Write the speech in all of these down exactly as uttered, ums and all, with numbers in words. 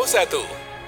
satu.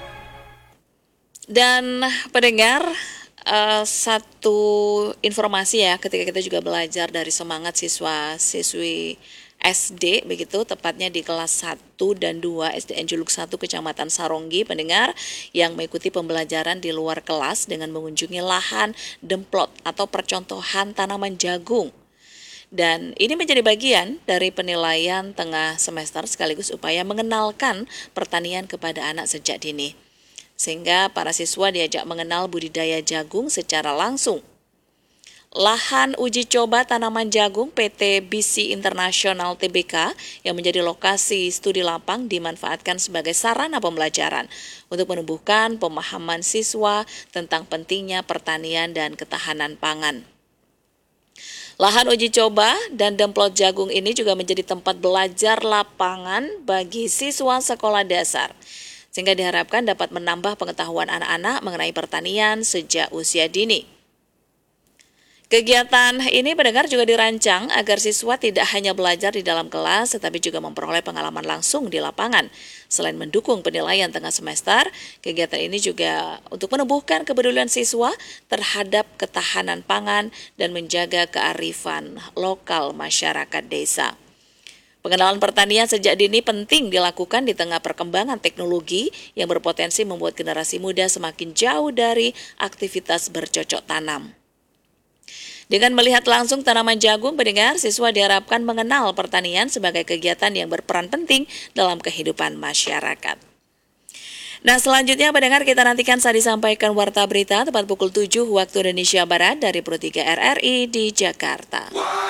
Dan pendengar, uh, satu informasi ya, ketika kita juga belajar dari semangat siswa-siswi S D begitu, tepatnya di kelas satu dan dua S D N Juluk satu Kecamatan Saronggi, pendengar, yang mengikuti pembelajaran di luar kelas dengan mengunjungi lahan demplot atau percontohan tanaman jagung. Dan ini menjadi bagian dari penilaian tengah semester sekaligus upaya mengenalkan pertanian kepada anak sejak dini. Sehingga para siswa diajak mengenal budidaya jagung secara langsung. Lahan uji coba tanaman jagung P T B C International T B K yang menjadi lokasi studi lapang dimanfaatkan sebagai sarana pembelajaran untuk menumbuhkan pemahaman siswa tentang pentingnya pertanian dan ketahanan pangan. Lahan uji coba dan demplot jagung ini juga menjadi tempat belajar lapangan bagi siswa sekolah dasar, sehingga diharapkan dapat menambah pengetahuan anak-anak mengenai pertanian sejak usia dini. Kegiatan ini pendengar juga dirancang agar siswa tidak hanya belajar di dalam kelas, tetapi juga memperoleh pengalaman langsung di lapangan. Selain mendukung penilaian tengah semester, kegiatan ini juga untuk menumbuhkan kepedulian siswa terhadap ketahanan pangan dan menjaga kearifan lokal masyarakat desa. Pengenalan pertanian sejak dini penting dilakukan di tengah perkembangan teknologi yang berpotensi membuat generasi muda semakin jauh dari aktivitas bercocok tanam. Dengan melihat langsung tanaman jagung, pendengar, siswa diharapkan mengenal pertanian sebagai kegiatan yang berperan penting dalam kehidupan masyarakat. Nah, selanjutnya pendengar, kita nantikan saat disampaikan warta berita tepat pukul tujuh waktu Indonesia Barat dari Pro tiga R R I di Jakarta.